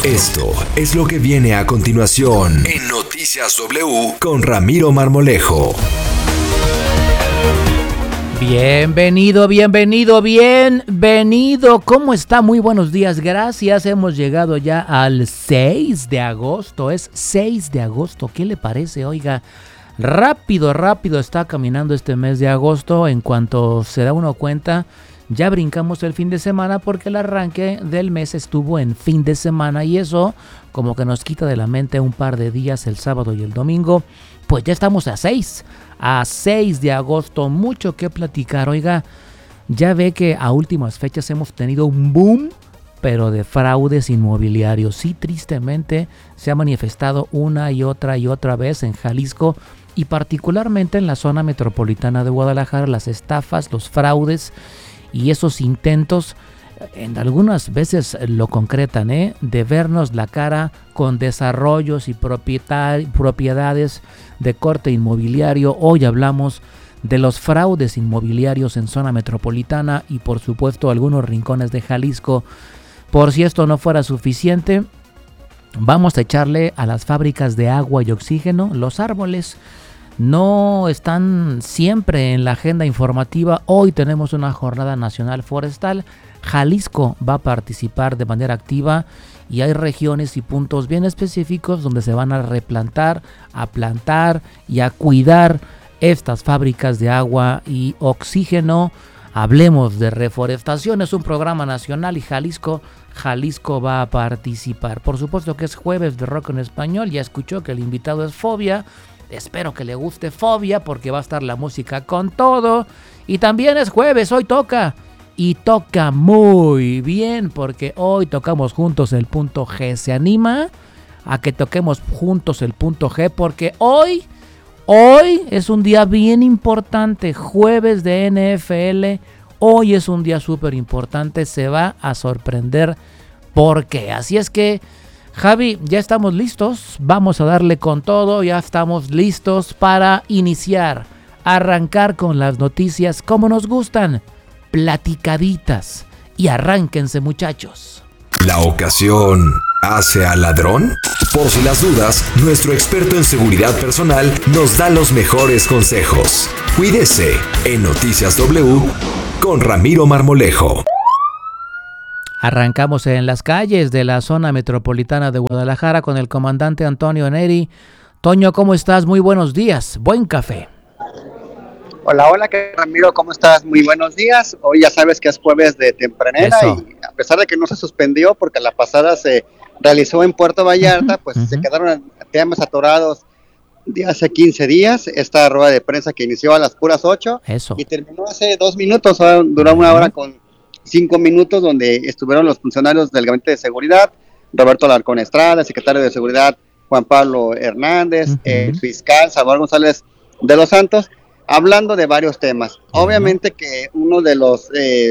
Esto es lo que viene a continuación en Noticias W con Ramiro Marmolejo. Bienvenido. ¿Cómo está? Muy buenos días, gracias. Hemos llegado ya al 6 de agosto. Es 6 de agosto. ¿Qué le parece? Oiga, rápido está caminando este mes de agosto. En cuanto se da uno cuenta, ya brincamos el fin de semana porque el arranque del mes estuvo en fin de semana y eso como que nos quita de la mente un par de días, el sábado y el domingo. Pues ya estamos a 6 de agosto, mucho que platicar. Oiga, ya ve que a últimas fechas hemos tenido un boom, pero de fraudes inmobiliarios. Sí, tristemente se ha manifestado una y otra vez en Jalisco y particularmente en la zona metropolitana de Guadalajara, las estafas, los fraudes y esos intentos, en algunas veces lo concretan, de vernos la cara con desarrollos y propiedades de corte inmobiliario. Hoy hablamos de los fraudes inmobiliarios en zona metropolitana y por supuesto algunos rincones de Jalisco. Por si esto no fuera suficiente, vamos a echarle a las fábricas de agua y oxígeno. Los árboles no están siempre en la agenda informativa. Hoy tenemos una jornada nacional forestal. Jalisco va a participar de manera activa y hay regiones y puntos bien específicos donde se van a replantar, a plantar y a cuidar estas fábricas de agua y oxígeno. Hablemos de reforestación, es un programa nacional y Jalisco va a participar. Por supuesto que es jueves de rock en español, ya escuchó que el invitado es Fobia. Espero que le guste Fobia porque va a estar la música con todo. Y también es jueves, hoy toca. Y toca muy bien porque hoy tocamos juntos el punto G. ¿Se anima a que toquemos juntos el punto G? Porque hoy es un día bien importante, jueves de NFL. Hoy es un día súper importante, se va a sorprender por qué. Así es que, Javi, ya estamos listos, vamos a darle con todo, ya estamos listos para iniciar, arrancar con las noticias como nos gustan, platicaditas, y arránquense, muchachos. ¿La ocasión hace al ladrón? Por si las dudas, nuestro experto en seguridad personal nos da los mejores consejos. Cuídese en Noticias W con Ramiro Marmolejo. Arrancamos en las calles de la zona metropolitana de Guadalajara con el comandante Antonio Neri. Toño, ¿cómo estás? Muy buenos días. Buen café. Hola, Ramiro, ¿cómo estás? Muy buenos días. Hoy ya sabes que es jueves de tempranera. Eso. Y a pesar de que no se suspendió porque la pasada se realizó en Puerto Vallarta, se quedaron temas atorados de hace 15 días. Esta rueda de prensa que inició a las puras 8 y terminó hace 2 minutos, duró una hora con 5 minutos, donde estuvieron los funcionarios del Gabinete de Seguridad, Roberto Alarcón Estrada, secretario de Seguridad Juan Pablo Hernández, el fiscal Salvador González de los Santos, hablando de varios temas. Obviamente que uno de los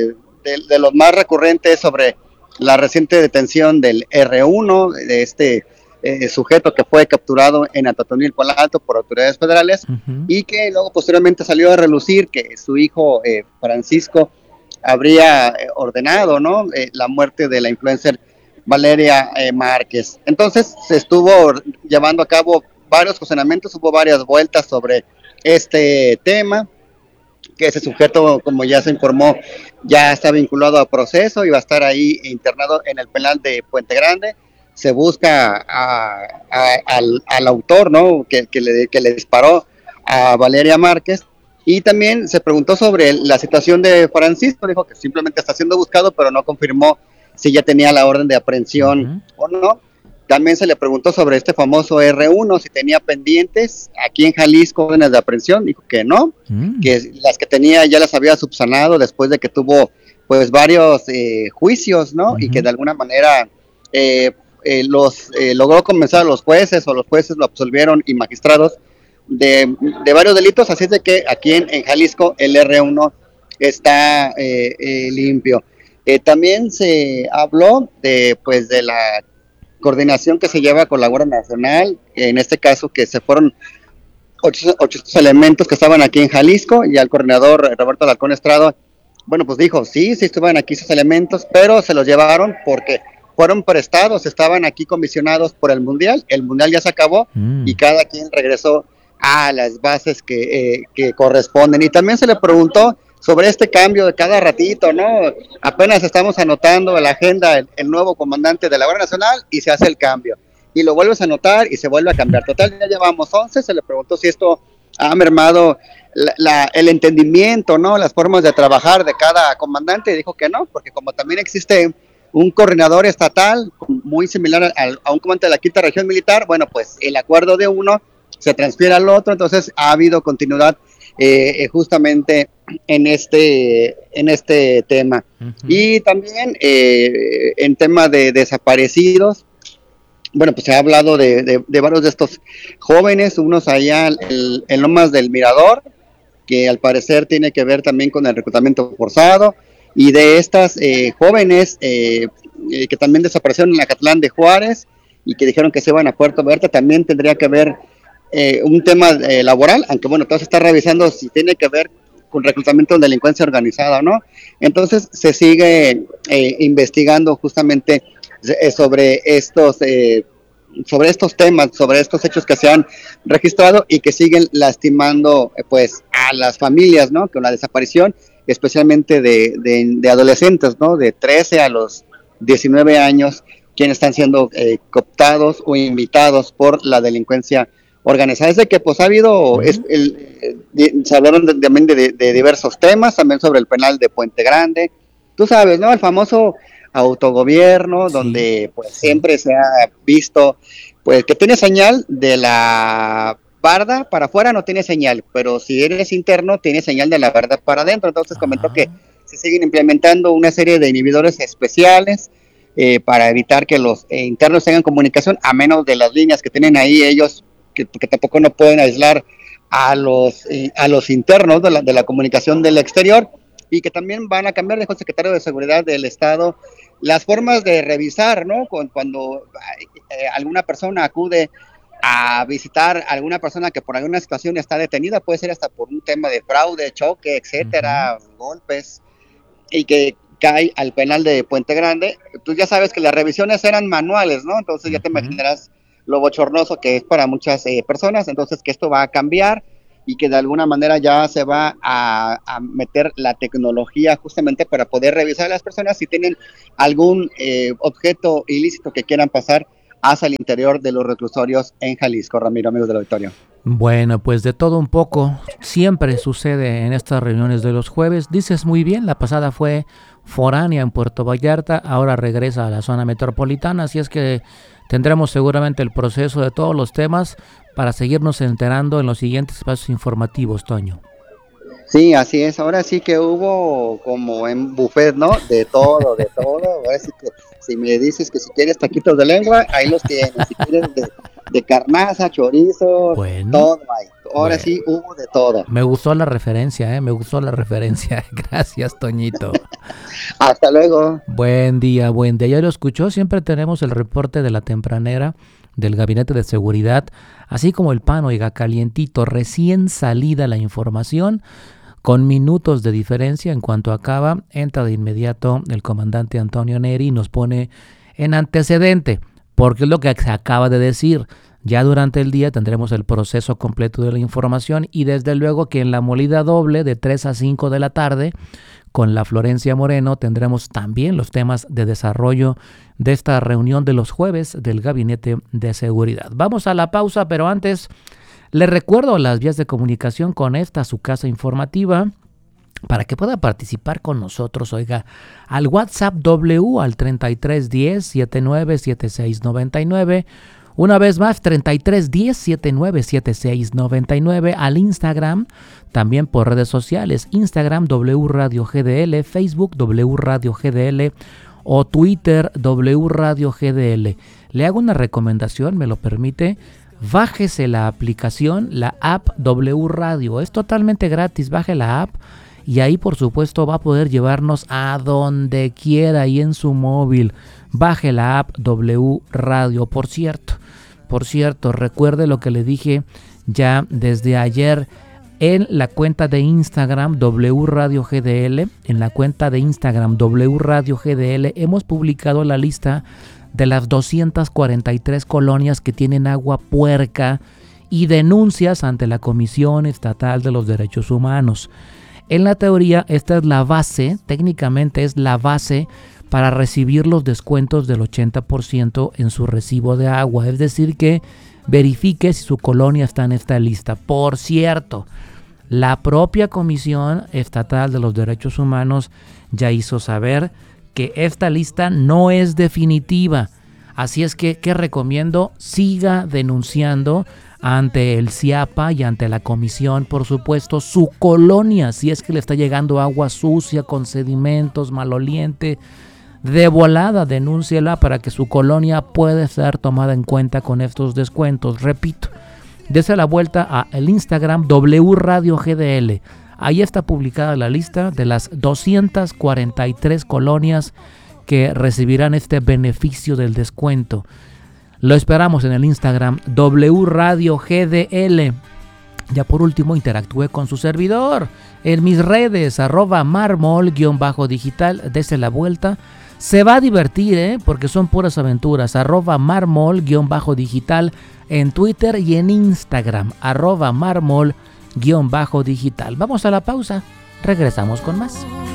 más recurrentes sobre la reciente detención del R1, de este sujeto que fue capturado en Atatonilco Alto por autoridades federales, y que luego posteriormente salió a relucir que su hijo Francisco habría ordenado, la muerte de la influencer Valeria Márquez. Entonces se estuvo llevando a cabo varios cuestionamientos, hubo varias vueltas sobre este tema, que ese sujeto, como ya se informó, ya está vinculado a proceso y va a estar ahí internado en el penal de Puente Grande. Se busca al autor, que le disparó a Valeria Márquez. Y también se preguntó sobre la situación de Francisco, dijo que simplemente está siendo buscado, pero no confirmó si ya tenía la orden de aprehensión o no. También se le preguntó sobre este famoso R1, si tenía pendientes aquí en Jalisco órdenes de aprehensión, dijo que no, que las que tenía ya las había subsanado después de que tuvo pues varios juicios, y que de alguna manera logró convencer a los jueces, o los jueces lo absolvieron, y magistrados de varios delitos. Así es de que aquí en Jalisco el R1 está limpio. También se habló de la coordinación que se lleva con la Guardia Nacional, en este caso que se fueron 800 elementos que estaban aquí en Jalisco, y al coordinador Roberto Alarcón Estrada, pues dijo, sí estuvieron aquí esos elementos, pero se los llevaron porque fueron prestados, estaban aquí comisionados por el Mundial ya se acabó y cada quien regresó a las bases que corresponden. Y también se le preguntó sobre este cambio de cada ratito, ¿no? Apenas estamos anotando en la agenda el nuevo comandante de la Guardia Nacional y se hace el cambio. Y lo vuelves a anotar y se vuelve a cambiar. Total, ya llevamos 11, se le preguntó si esto ha mermado el entendimiento, ¿no? Las formas de trabajar de cada comandante, y dijo que no, porque como también existe un coordinador estatal muy similar a un comandante de la quinta región militar, bueno, pues el acuerdo de uno se transfiere al otro, entonces ha habido continuidad justamente en este tema. Uh-huh. Y también en tema de desaparecidos, bueno, pues se ha hablado de varios de estos jóvenes, unos allá en Lomas del Mirador, que al parecer tiene que ver también con el reclutamiento forzado, y de estas jóvenes que también desaparecieron en Acatlán de Juárez y que dijeron que se iban a Puerto Vallarta, también tendría que ver un tema laboral, aunque bueno, todo se está revisando si tiene que ver con reclutamiento de delincuencia organizada o no. Entonces se sigue investigando justamente sobre estos temas, sobre estos hechos que se han registrado y que siguen lastimando pues a las familias, ¿no? Con la desaparición, especialmente de adolescentes, ¿no? De 13 a los 19 años, quienes están siendo cooptados o invitados por la delincuencia organizada. Es de que pues ha habido, se hablaron también de diversos temas, también sobre el penal de Puente Grande, tú sabes, ¿no? El famoso autogobierno, sí, donde pues siempre se ha visto pues que tiene señal de la barda para afuera, no tiene señal, pero si eres interno tiene señal de la barda para adentro. Entonces comentó que se siguen implementando una serie de inhibidores especiales para evitar que los internos tengan comunicación, a menos de las líneas que tienen ahí ellos, que tampoco no pueden aislar a los internos de la comunicación del exterior, y que también van a cambiar, dijo el secretario de Seguridad del Estado, las formas de revisar, ¿no? Cuando alguna persona acude a visitar a alguna persona que por alguna situación está detenida, puede ser hasta por un tema de fraude, choque, etcétera, golpes, y que cae al penal de Puente Grande. Tú ya sabes que las revisiones eran manuales, ¿no? Entonces ya te imaginarás lo bochornoso que es para muchas personas. Entonces que esto va a cambiar y que de alguna manera ya se va a meter la tecnología justamente para poder revisar a las personas si tienen algún objeto ilícito que quieran pasar hacia el interior de los reclusorios en Jalisco. Ramiro, amigos del auditorio. Bueno, pues de todo un poco, siempre sucede en estas reuniones de los jueves. Dices muy bien, la pasada fue foránea en Puerto Vallarta, ahora regresa a la zona metropolitana, así es que tendremos seguramente el proceso de todos los temas para seguirnos enterando en los siguientes espacios informativos, Toño. Sí, así es. Ahora sí que hubo como en buffet, ¿no? De todo. Ahora sí que si me dices que si quieres taquitos de lengua, ahí los tienes. Si quieres de carnaza, chorizo, bueno, todo hay. Ahora sí hubo de todo. Me gustó la referencia, Gracias, Toñito. Hasta luego. Buen día. Ya lo escuchó. Siempre tenemos el reporte de la tempranera del Gabinete de Seguridad, así como el pan, oiga, calientito, recién salida la información, con minutos de diferencia. En cuanto acaba, entra de inmediato el comandante Antonio Neri y nos pone en antecedente, porque es lo que se acaba de decir. Ya durante el día tendremos el proceso completo de la información y desde luego que en la molida doble de 3 a 5 de la tarde con la Florencia Moreno tendremos también los temas de desarrollo de esta reunión de los jueves del Gabinete de Seguridad. Vamos a la pausa, pero antes les recuerdo las vías de comunicación con esta su casa informativa para que pueda participar con nosotros, oiga, al WhatsApp W al 3310 797699. Una vez más, 3310 797699, al Instagram, también por redes sociales, Instagram W Radio GDL, Facebook W Radio GDL o Twitter W Radio GDL. Le hago una recomendación, me lo permite, bájese la aplicación, la app W Radio, es totalmente gratis, baje la app y ahí por supuesto va a poder llevarnos a donde quiera y en su móvil. Baje la app W Radio. Por cierto, recuerde lo que le dije ya desde ayer en la cuenta de Instagram W Radio GDL. En la cuenta de Instagram W Radio GDL hemos publicado la lista de las 243 colonias que tienen agua puerca y denuncias ante la Comisión Estatal de los Derechos Humanos. En la teoría, esta es la base, técnicamente es la base para recibir los descuentos del 80% en su recibo de agua. Es decir, que verifique si su colonia está en esta lista. Por cierto, la propia Comisión Estatal de los Derechos Humanos ya hizo saber que esta lista no es definitiva. Así es que, ¿qué recomiendo? Siga denunciando ante el CIAPA y ante la comisión, por supuesto, su colonia. Si es que le está llegando agua sucia, con sedimentos, maloliente, de volada denúnciela para que su colonia pueda ser tomada en cuenta con estos descuentos. Repito, dese la vuelta a el Instagram W Radio GDL. Ahí está publicada la lista de las 243 colonias que recibirán este beneficio del descuento. Lo esperamos en el Instagram W Radio GDL. Ya por último, interactúe con su servidor en mis redes, @marmol_digital. Dese la vuelta. Se va a divertir, porque son puras aventuras. @marmol_digital en Twitter y en Instagram. @marmol_digital. Vamos a la pausa. Regresamos con más.